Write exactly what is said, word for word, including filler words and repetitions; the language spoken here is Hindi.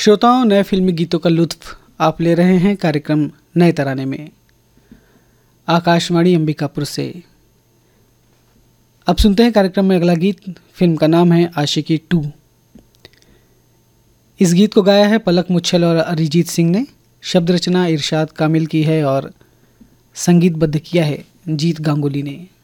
श्रोताओं, नए फिल्मी गीतों का लुत्फ आप ले रहे हैं कार्यक्रम नए तराने में आकाशवाणी अंबिकापुर से। अब सुनते हैं कार्यक्रम में अगला गीत। फिल्म का नाम है आशिकी टू। इस गीत को गाया है पलक मुच्छल और अरिजीत सिंह ने। शब्द रचना इरशाद कामिल की है और संगीतबद्ध किया है जीत गांगुली ने।